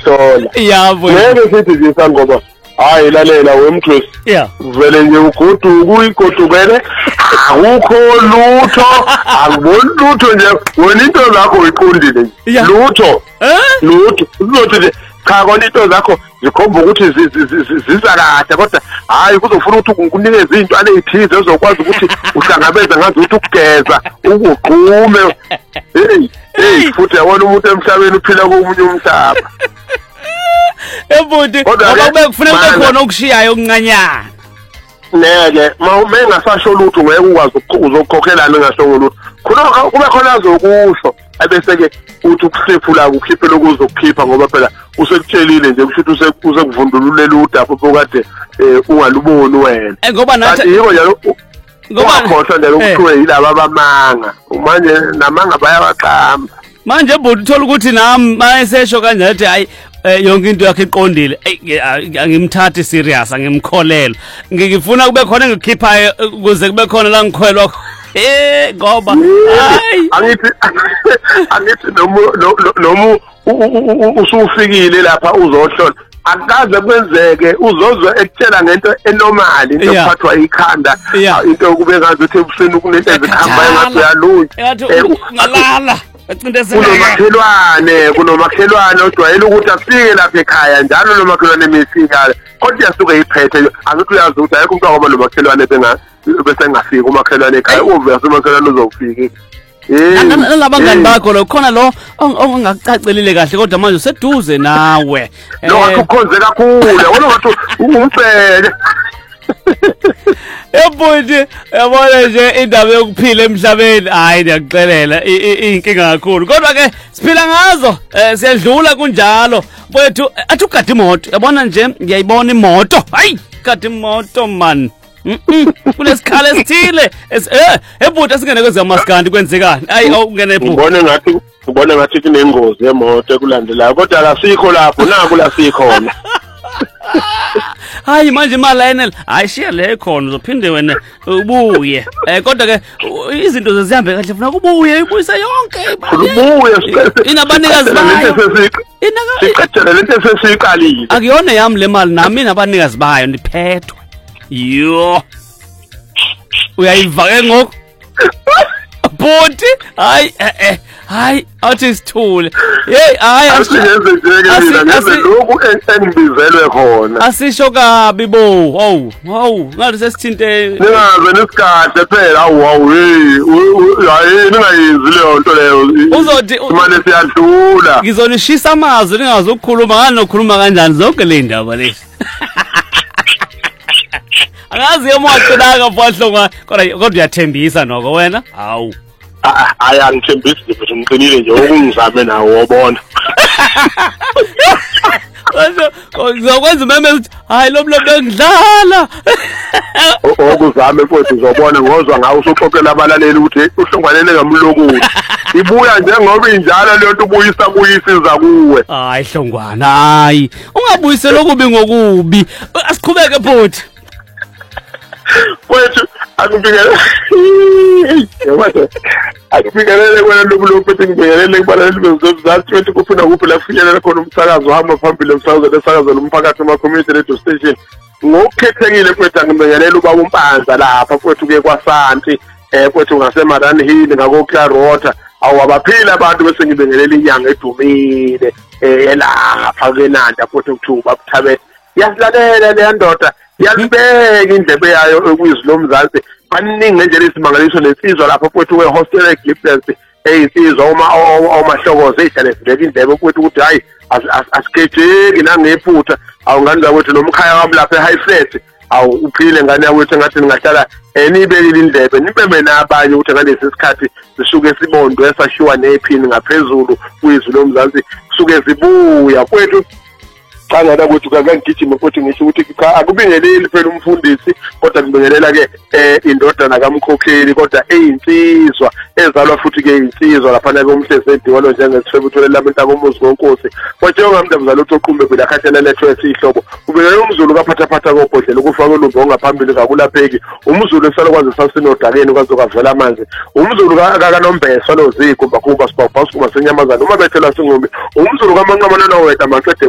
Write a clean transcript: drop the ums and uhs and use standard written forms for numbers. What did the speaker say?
ukuhlola yabo ngeke sithi nje ngoba hayi lalela wemkhosi vele nje ugoduka uyigodukele akukho lutho akuboni lutho nje wena into zakho uyiqondile nje lutho uzothi nje cha kona into zakho zikhomba ukuthi ziza kahle kodwa hayi kuzofuna ukuthi ukunikeze izintwana ezithize ezokwazi ukuthi uhlangabeze ngazo ukuthi ukugeza ukuqume futhi yabona umuntu emhlabeni uphila komunye umhlaba ebudi ngoba kufanele kube khona okushiyayo okuncanyana neke mengasasho lutho ngeke ukwazi uzokhokhelana ngasho lutho kube khona azokusho abese ke uthi ukuhlephula ukukhiphe lokuzokukhipha ngoba phela usekutshelile nje kusho ukuthi usekuvundulule udapho phokade ungaluboni wena ngoba nathi yiko njalo ngoba khotha nje ukuthiwe yilaba abamanga manje namanga bayabaqamba manje ebudi uthola ukuthi nami mayesesho kanjalo ukuthi hayi yonke into yakhe iqondile angimthathi serious angimkholela ngifuna kube khona engikhiphayo ukuze kube khona la ngikholwa ngoba hayi angithi noma usufikile lapha uzohlola akaze kwenzeke uzozwe ekutshela ngento enormal into ekuphathwa ikhanda into yokube ngazi ukuthi ebusweni ukunento ezikhambayo ngathi uyalunga ngalala kunomakhelwane odwayela ukuthi afike lapha ekhaya njalo nomakhelwane emifika kodwa yasuke iphethe akuthi uyazi ukuthi ayikho umuntu ngoba nomakhelwane bese engafika umakhelwane ekhaya uve umakhelwane uzofika nalabangani bakho lo khona lo ongacacelile kahle kodwa manje useduze nawe lo wathi ukhonze kakhulu wena wathi umfele ebudi yabona nje indaba yokuphila emhlabeni hayi ngiyakuxelela inkinga kakhulu kodwa ke siphila ngazo siyadlula kunjalo wethu athi ugada imoto yabona nje ngiyayibona imoto hayi gada imoto man kunesikhala esithile ebudi asingene kweze maskandi kwenzekani hayi awungene ebudi ubone ngathi kunengozi yemoto ekulandelayo kodwa lasikho lapho naku lasikhona hayi manje imalayinela hayi shiya le khona uzophinde wena ubuye kodwa ke izinto zezihambe kahle funa kubuye ibuyisa yonke inabanikazi bayo siqedele lento esesiqalile akuyona yami le mali nami nabanikazi bayo ndiphethwe yo uyayiva ke ngoku bhuti hayi athi sithule hey hayi asiyenze nje lokhu engibizelwe khona asisho kabi bo ngathi sesithinte ningaze nesikade phela hayi ningayenzi leyo nto leyo uzothi manje siyadlula ngizonishisa amazwi ningazokhuluma ngani nokhuluma kanjani zonke le ndaba lezi angazi yemwaqinaka mfahlonga kodwa uyathembisa noko wena hawu hayi angithembisi nje futhi ngiqinile nje ukungizame nawo wobona ngizokwenza umeme ukuthi hayi lo mlomo ngidlala okuzame futhi uzobona ngozwa ngawo usoxoxela abalaleli ukuthi uhlonganele ngamlokuthi ibuya njengoba injalo leyo nto ubuyisa kuwe hayi hlongwana hayi ungabuyise lokubi ngokubi asiqhubeke futhi wethu akufikelele kwena lobulobu ethi ngibingelele kubalaleli bezizathu ukuthi kufuna kuphi la kufinyelela khona umsakazo hamba phambili umsakazo lesakazo lomphakathi ama-community radio station ngokukhethekile kwethu angibingelela ubaba uMpanza lapha kwethu kuye kwaSanti kwethu ngaseMarani Hill ngakoklarota awabaphila abantu bese ngibingelela inyanga edumile lapha kweNanda futhi ukuthuba Buthabela yasilalela le ndoda yalibeka indlebe yayo ekuyizwi lomzansi baningi ngendlela isimangaliso nesizwa lapho futhi we-hostel egibdence eyisizwa omahlokoze ezihlale zibeka indlebe futhi ukuthi hayi asigejeki nangephutha awungani zakwethu nomkhaya wami lapha e-high flat uphile ngane yakwethu engathi ningahlala niyibekile indlebe nibeme nabanye ukuthi ngalesi sikhathi zisuke sibondwe esashiwa nephini ngaphezulu kuyizwi lomzansi kusuke zibuya kwethu cangana ukuthi kangangigijima futhi ngisho ukuthi akubingeleli phela umfundisi kodwa ngibingelela ke indodana kamkhokheli kodwa eyinsizwa ezalwa futhi ke insizwa lapha na komhlezediwalo njengesifebutholele labantu abomuzi konkosi kodwa ngamndamzala uToqumbe bila khathela letho esihlobo ubingelela umzulu kaphathaphatha kobhodlela ukufaka ulumbo ongaphambili kakulapheki umzulu esalokwazi sasinodakeni kwazokavela amanzi umzulu kakaNombesa loziko bakuba sibawuphasuku masenyamazana uma bethelwa singombe umzulu kamanqamanana wethu amaqede